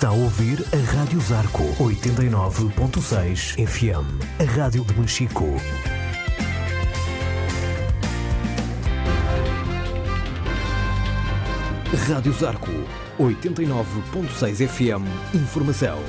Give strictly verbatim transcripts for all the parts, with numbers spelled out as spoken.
Está a ouvir a Rádio Zarco oitenta e nove ponto seis F M, a rádio de Machico. Rádio Zarco oitenta e nove ponto seis F M, informação.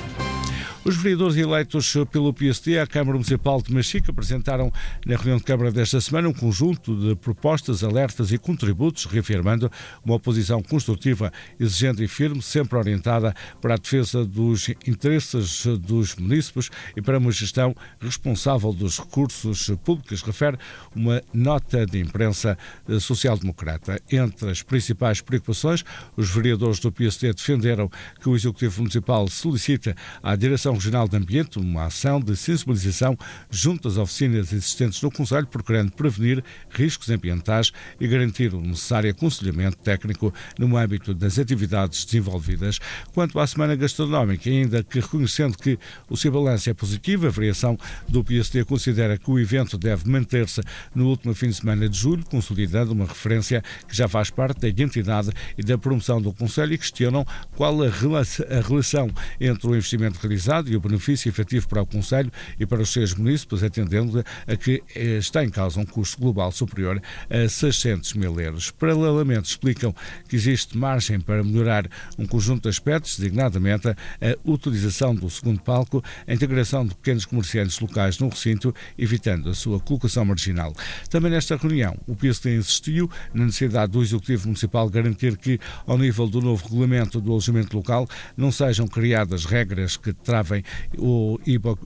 Os vereadores eleitos pelo P S D à Câmara Municipal de Machico apresentaram na reunião de Câmara desta semana um conjunto de propostas, alertas e contributos, reafirmando uma oposição construtiva, exigente e firme, sempre orientada para a defesa dos interesses dos munícipes e para uma gestão responsável dos recursos públicos, refere uma nota de imprensa social-democrata. Entre as principais preocupações, os vereadores do P S D defenderam que o Executivo Municipal solicite à Direção Regional de Ambiente uma ação de sensibilização junto às oficinas existentes no Conselho, procurando prevenir riscos ambientais e garantir o necessário aconselhamento técnico no âmbito das atividades desenvolvidas. Quanto à Semana Gastronómica, ainda que reconhecendo que o seu balanço é positivo, a variação do P S D considera que o evento deve manter-se no último fim de semana de julho, consolidando uma referência que já faz parte da identidade e da promoção do Conselho, e questionam qual a relação entre o investimento realizado e o benefício efetivo para o Conselho e para os seus munícipes, atendendo a que está em causa um custo global superior a seiscentos mil euros. Paralelamente, explicam que existe margem para melhorar um conjunto de aspectos, designadamente a utilização do segundo palco, a integração de pequenos comerciantes locais no recinto, evitando a sua colocação marginal. Também nesta reunião, o P S D insistiu na necessidade do Executivo Municipal garantir que, ao nível do novo regulamento do alojamento local, não sejam criadas regras que travem ou,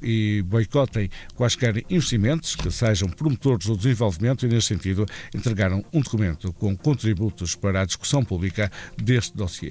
e boicotem quaisquer investimentos que sejam promotores do desenvolvimento, e, neste sentido, entregaram um documento com contributos para a discussão pública deste dossiê.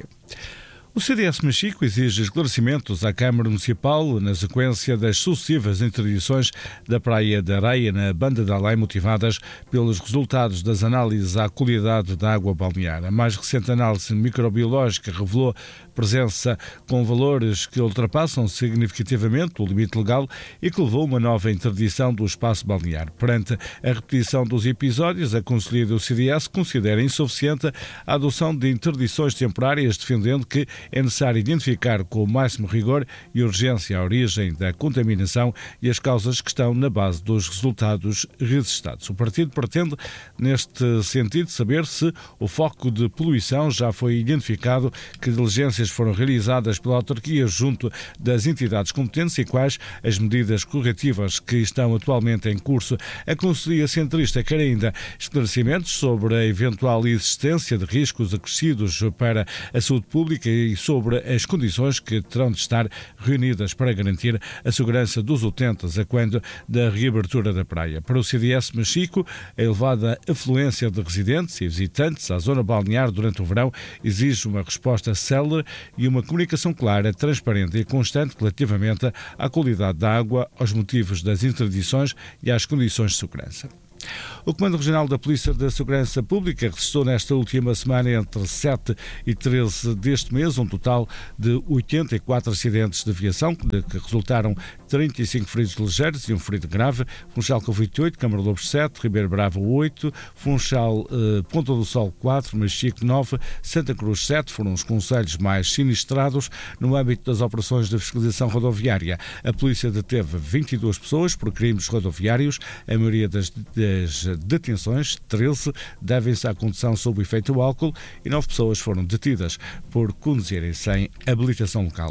O C D S Machico exige esclarecimentos à Câmara Municipal na sequência das sucessivas interdições da Praia da Areia na Banda de Além, motivadas pelos resultados das análises à qualidade da água balnear. A mais recente análise microbiológica revelou presença com valores que ultrapassam significativamente o limite legal e que levou a uma nova interdição do espaço balnear. Perante a repetição dos episódios, a Conselhia do C D S considera insuficiente a adoção de interdições temporárias, defendendo que é necessário identificar com o máximo rigor e urgência a origem da contaminação e as causas que estão na base dos resultados registados. O partido pretende, neste sentido, saber se o foco de poluição já foi identificado, que diligências foram realizadas pela autarquia junto das entidades competentes e quais as medidas corretivas que estão atualmente em curso. A Conselhia Centrista quer ainda esclarecimentos sobre a eventual existência de riscos acrescidos para a saúde pública e sobre as condições que terão de estar reunidas para garantir a segurança dos utentes a quando da reabertura da praia. Para o C D S Machico, a elevada afluência de residentes e visitantes à zona balnear durante o verão exige uma resposta célere e uma comunicação clara, transparente e constante relativamente à qualidade da água, aos motivos das interdições e às condições de segurança. O Comando Regional da Polícia da Segurança Pública registrou nesta última semana, entre sete e treze deste mês, um total de oitenta e quatro acidentes de aviação, de que resultaram trinta e cinco feridos ligeiros e um ferido grave. Funchal Convite oito, Câmara Lobos sete, Ribeiro Bravo oito, Funchal eh, Ponta do Sol quatro, Machico nove, Santa Cruz sete foram os concelhos mais sinistrados. No âmbito das operações de fiscalização rodoviária, a polícia deteve vinte e duas pessoas por crimes rodoviários. A maioria das, das detenções, treze, devem-se à condução sob o efeito do álcool e nove pessoas foram detidas por conduzirem sem habilitação local.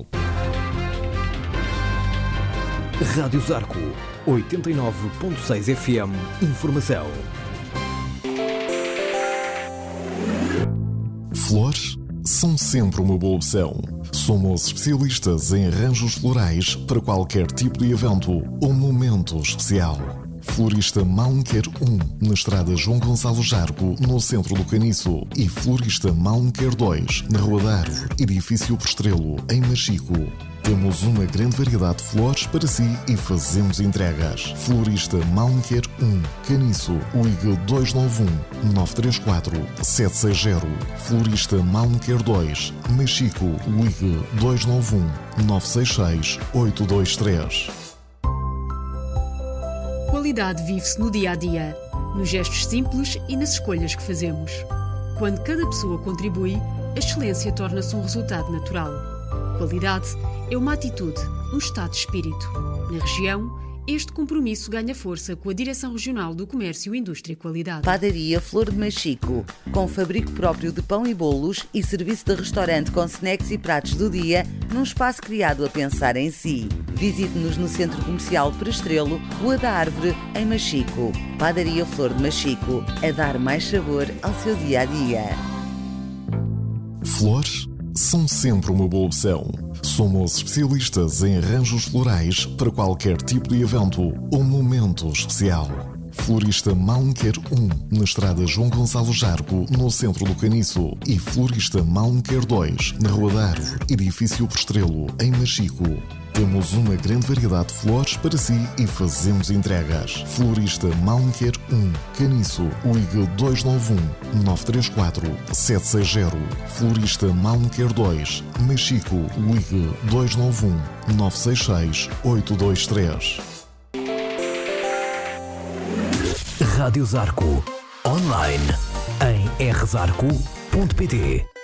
Rádio Zarco oitenta e nove ponto seis F M, informação. Flores são sempre uma boa opção. Somos especialistas em arranjos florais para qualquer tipo de evento ou momento especial. Florista Malmquer um, na estrada João Gonçalo Jargo, no centro do Caniço, e Florista Malmquer dois, na Rua da Árvore, edifício Postrelo, em Machico. Temos uma grande variedade de flores para si e fazemos entregas. Florista Malmquer um, Caniço, ligue dois nove um, nove três quatro, sete seis zero. Florista Malmquer dois, Machico, ligue dois nove um, nove seis seis, oito dois três. Qualidade vive-se no dia-a-dia, nos gestos simples e nas escolhas que fazemos. Quando cada pessoa contribui, a excelência torna-se um resultado natural. qualidade é uma atitude, um estado de espírito. Na região, este compromisso ganha força com a Direção Regional do Comércio, Indústria e Qualidade. Padaria Flor de Machico, com fabrico próprio de pão e bolos e serviço de restaurante com snacks e pratos do dia, num espaço criado a pensar em si. Visite-nos no Centro Comercial Prestrelo, Rua da Árvore, em Machico. Padaria Flor de Machico, a dar mais sabor ao seu dia-a-dia. Flores são sempre uma boa opção. Somos especialistas em arranjos florais para qualquer tipo de evento ou momento especial. Florista Malmquer um, na estrada João Gonçalo Jargo, no centro do Caniço. E Florista Malmquer dois, na Rua da Árvore, edifício Prestrelo, em Machico. Temos uma grande variedade de flores para si e fazemos entregas. Florista Malmquer um, Caniço, ligue dois nove um, nove três quatro, sete seis zero. Florista Malmquer dois, Machico, ligue dois nove um, nove seis seis, oito dois três. Rádio Zarco. Online em r zarco ponto pt.